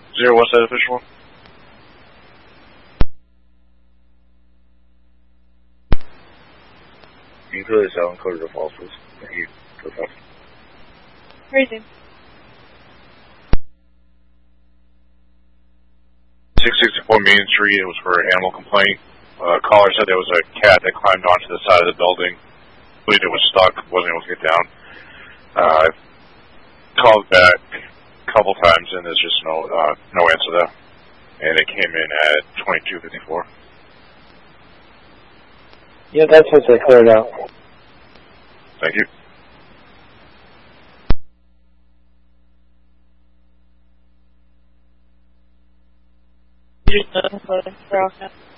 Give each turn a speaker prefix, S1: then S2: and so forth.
S1: 0 West Side Official. Can you clear this out and code to false, please? Thank you. Go fast.
S2: Raising.
S1: 664 Main Street, it was for an animal complaint. Caller said there was a cat that climbed onto the side of the building. I believe it was stuck, wasn't able to get down. I called back a couple times and there's just no answer there. And it came in at 2254.
S3: Yeah, that's what they cleared out.
S1: Thank you.
S2: They're all set.